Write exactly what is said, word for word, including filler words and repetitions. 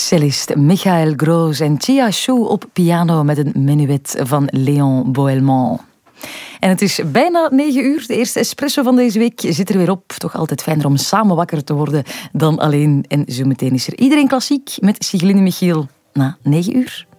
Cellist Michael Gross en Chia Shu op piano met een menuet van Léon Boëlmont. En het is bijna negen uur. De eerste espresso van deze week zit er weer op. Toch altijd fijner om samen wakker te worden dan alleen. En zo meteen is er Iedereen Klassiek met Sigeline Michiel na negen uur.